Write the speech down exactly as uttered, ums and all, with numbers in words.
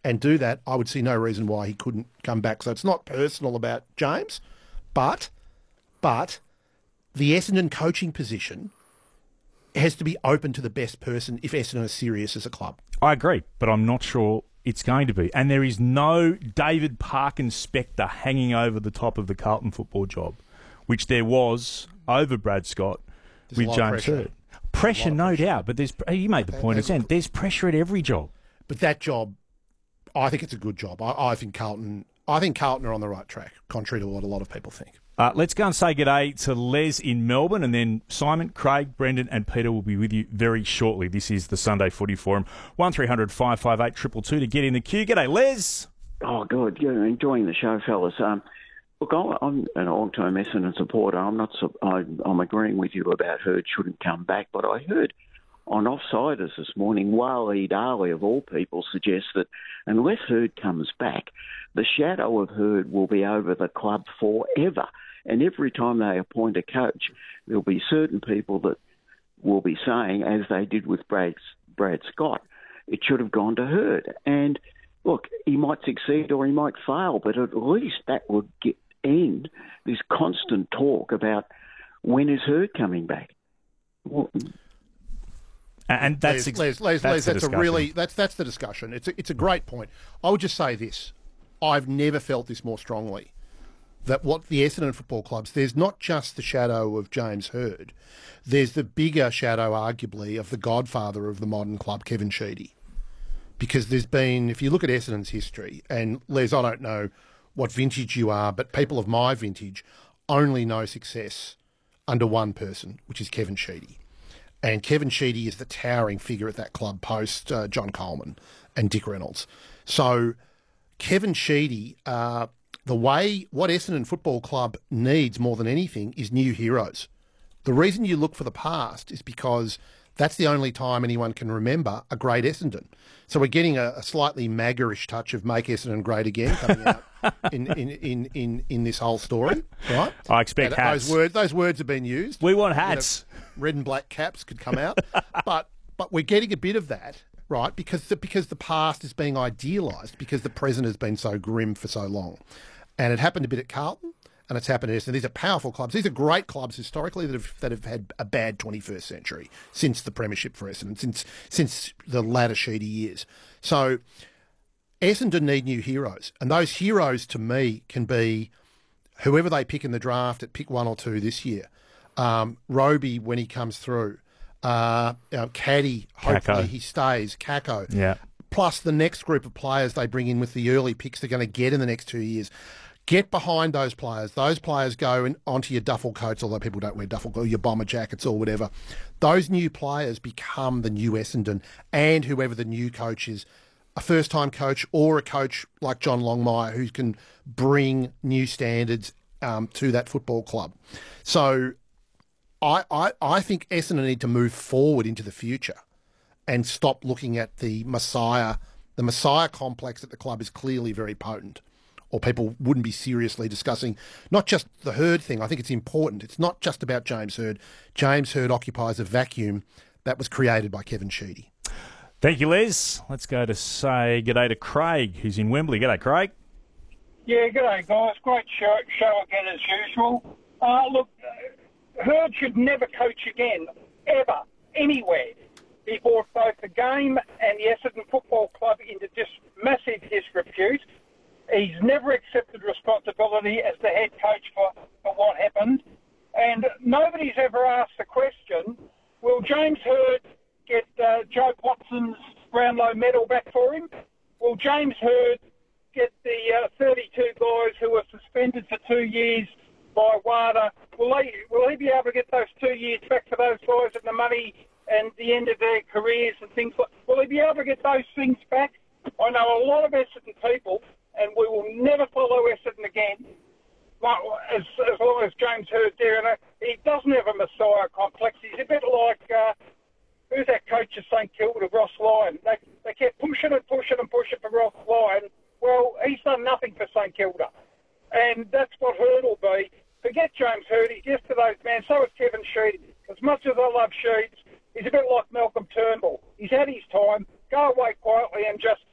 and do that, I would see no reason why he couldn't come back. So it's not personal about James, but but the Essendon coaching position has to be open to the best person if Essendon are serious as a club. I agree, but I'm not sure it's going to be. And there is no David Parkin spectre hanging over the top of the Carlton football job, which there was over Brad Scott There's with James Hird. Pressure, no pressure. doubt, but there's you made the point, Sam, there's pressure at every job. But that job, I think it's a good job. I, I think Carlton I think Carlton are on the right track, contrary to what a lot of people think. Uh, let's go and say g'day to Les in Melbourne, and then Simon, Craig, Brendan and Peter will be with you very shortly. This is the Sunday Footy Forum. one three hundred five five eight two two two to get in the queue. G'day, Les. Oh, good. Yeah, enjoying the show, fellas. Um, look, I'm an long-term Essendon supporter. I'm not. I'm agreeing with you about Hird shouldn't come back, but I heard on Offsiders this morning, Waleed Ali, of all people, suggests that unless Hird comes back, the shadow of Hird will be over the club forever. And every time they appoint a coach, there'll be certain people that will be saying, as they did with Brad, Brad Scott, it should have gone to Hird. And look, he might succeed or he might fail, but at least that would get, end this constant talk about when is Hird coming back. Well, and that's Les, Les, Les, that's, Les, that's a really that's that's the discussion. It's a, it's a great point. I would just say this: I've never felt this more strongly. That what the Essendon football clubs, there's not just the shadow of James Hird, there's the bigger shadow, arguably, of the godfather of the modern club, Kevin Sheedy. Because there's been, if you look at Essendon's history, and Les, I don't know what vintage you are, but people of my vintage only know success under one person, which is Kevin Sheedy. And Kevin Sheedy is the towering figure at that club post uh, John Coleman and Dick Reynolds. So Kevin Sheedy... Uh, The way, what Essendon Football Club needs more than anything is new heroes. The reason you look for the past is because that's the only time anyone can remember a great Essendon. So we're getting a, a slightly maggerish touch of Make Essendon Great Again coming out in, in, in, in, in this whole story, right? I expect and hats. Those words, those words have been used. We want hats. You know, red and black caps could come out. but but we're getting a bit of that, right? Because the, because the past is being idealised, because the present has been so grim for so long. And it happened a bit at Carlton, and it's happened at Essendon. These are powerful clubs. These are great clubs historically that have that have had a bad twenty-first century since the premiership for Essendon, since since the latter Sheedy years. So Essendon need new heroes, and those heroes to me can be whoever they pick in the draft at pick one or two this year. Um, Roby when he comes through, uh, uh, Caddy, hopefully Kako. he stays. Kako, Yeah. Plus the next group of players they bring in with the early picks they're going to get in the next two years. Get behind those players. Those players go in, onto your duffel coats, although people don't wear duffel coats, your bomber jackets or whatever. Those new players become the new Essendon, and whoever the new coach is, a first-time coach or a coach like John Longmire who can bring new standards um, to that football club. So I, I, I think Essendon need to move forward into the future and stop looking at the Messiah. The Messiah complex at the club is clearly very potent, or people wouldn't be seriously discussing not just the Hird thing. I think it's important. It's not just about James Hird. James Hird occupies a vacuum that was created by Kevin Sheedy. Thank you, Les. Let's go to say g'day to Craig, who's in Wembley. G'day, Craig. Yeah, g'day, guys. Great show, show again, as usual. Uh, look, Hird should never coach again, ever, anywhere. He brought both the game and the Essendon Football Club into just massive disrepute. He's never accepted responsibility as the head coach for, for what happened. And nobody's ever asked the question, will James Hird get uh, Joe Watson's Brownlow medal back for him? Will James Hird get the uh, thirty-two guys who were suspended for two years by WADA? Will he, will he be able to get those two years back for those guys and the money and the end of their careers and things like that? Will he be able to get those things back? I know a lot of Essendon people, and we will never follow Essendon again as, as long as James Hird's there. And uh, he doesn't have a Messiah complex. He's a bit like, uh, who's that coach of St Kilda, Ross Lyon? They, they kept pushing and pushing and pushing for Ross Lyon. Well, he's done nothing for St Kilda. And that's what Hird will be. Forget James Hird. He's yesterday's man. So is Kevin Sheedy. As much as I love Sheeds, he's a bit like Malcolm Turnbull. He's had his time. Go away quietly and just